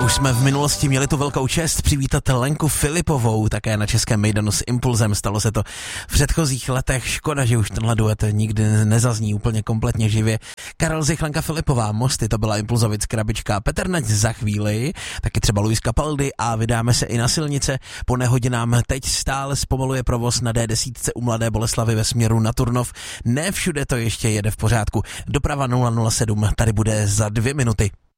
Už jsme v minulosti měli tu velkou čest přivítat Lenku Filipovou, také na českém mejdanu s Impulzem. Stalo se to v předchozích letech. Škoda, že už tenhle duet nikdy nezazní úplně kompletně živě. Karel Zich, Lenka Filipová, Mosty, to byla Impulzovic krabička. Petr Nať za chvíli, taky třeba Luis Capaldi a vydáme se i na silnice. Po nehodě nám teď stále zpomaluje provoz na D10 u Mladé Boleslavi ve směru na Turnov. Ne všude to ještě jede v pořádku. Doprava 007 tady bude za 2 minuty.